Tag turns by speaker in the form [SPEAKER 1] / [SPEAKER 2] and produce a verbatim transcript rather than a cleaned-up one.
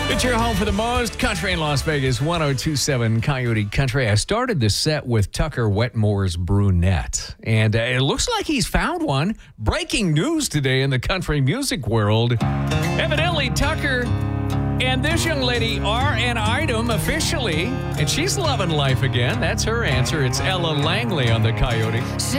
[SPEAKER 1] It's your home for the most country in Las Vegas, one oh two point seven Coyote Country. I started this set with Tucker Wetmore's Brunette, and uh, it looks like he's found one. Breaking news today in the country music world. Evidently, Tucker and this young lady are an item officially, and she's loving life again. That's her answer. It's Ella Langley on the Coyote.